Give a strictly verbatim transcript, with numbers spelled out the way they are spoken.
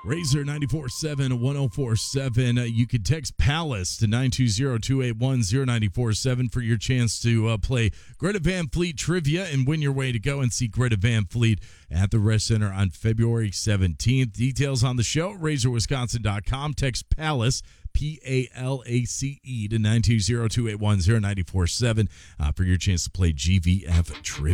Razor nine four seven, one oh four seven. Uh, you can text Palace to nine two zero, two eight one, zero nine four seven for your chance to uh, play Greta Van Fleet trivia and win your way to go and see Greta Van Fleet at the Rest Center on February seventeenth. Details on the show, razor wisconsin dot com. Text Palace, P A L A C E, to nine two zero, two eight one, zero nine four seven uh, for your chance to play G V F trivia.